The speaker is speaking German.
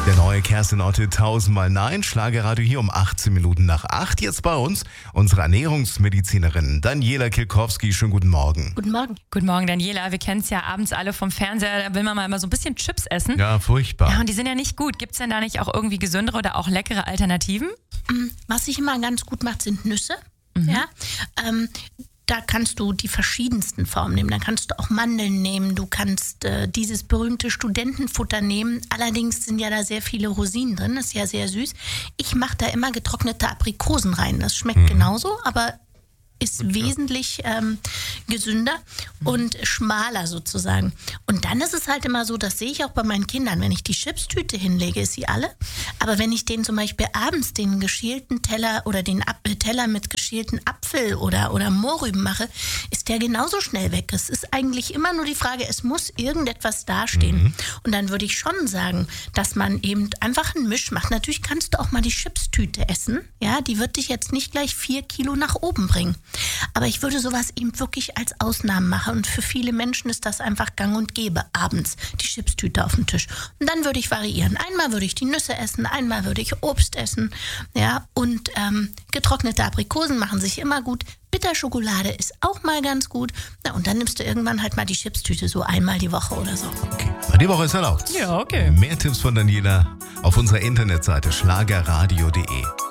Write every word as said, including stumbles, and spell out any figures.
Der neue Kerstin Otte tausendmal Nein, Schlagerradio hier um achtzehn Minuten nach acht. Jetzt bei uns unsere Ernährungsmedizinerin Daniela Kilkowski. Schönen guten Morgen. Guten Morgen. Guten Morgen, Daniela. Wir kennen es ja abends alle vom Fernseher, da will man mal immer so ein bisschen Chips essen. Ja, furchtbar. Ja, und die sind ja nicht gut. Gibt es denn da nicht auch irgendwie gesündere oder auch leckere Alternativen? Was sich immer ganz gut macht, sind Nüsse. Mhm. Ja, ähm, da kannst du die verschiedensten Formen nehmen. Da kannst du auch Mandeln nehmen. Du kannst äh, dieses berühmte Studentenfutter nehmen. Allerdings sind ja da sehr viele Rosinen drin. Das ist ja sehr süß. Ich mache da immer getrocknete Aprikosen rein. Das schmeckt mhm. genauso, aber ist okay. wesentlich ähm, gesünder und schmaler sozusagen. Und dann ist es halt immer so, das sehe ich auch bei meinen Kindern, wenn ich die Chipstüte hinlege, ist sie alle. Aber wenn ich denen zum Beispiel abends den geschälten Teller oder den Apfel- Teller mit geschälten Apfel oder, oder Mohrrüben mache, ist der genauso schnell weg. Es ist eigentlich immer nur die Frage, es muss irgendetwas dastehen. Mhm. Und dann würde ich schon sagen, dass man eben einfach einen Misch macht. Natürlich kannst du auch mal die Chipstüte essen. Ja, die wird dich jetzt nicht gleich vier Kilo nach oben bringen. Aber ich würde sowas eben wirklich als Ausnahmen machen. Und für viele Menschen ist das einfach gang und gäbe, abends die Chipstüte auf dem Tisch. Und dann würde ich variieren. Einmal würde ich die Nüsse essen, einmal würde ich Obst essen. Ja, und ähm, getrocknete Aprikosen machen sich immer gut. Bitterschokolade ist auch mal ganz gut. Na, und dann nimmst du irgendwann halt mal die Chipstüte so einmal die Woche oder so. Okay, aber die Woche ist erlaubt. Ja, okay. Mehr Tipps von Daniela auf unserer Internetseite schlagerradio punkt de.